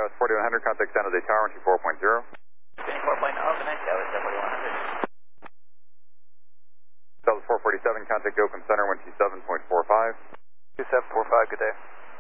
Dallas 4100, contact San Jose Tower 24.0. 24.0, good night, Dallas 4100. Dallas 447, contact Oakland Center 127.45. 2745, good day.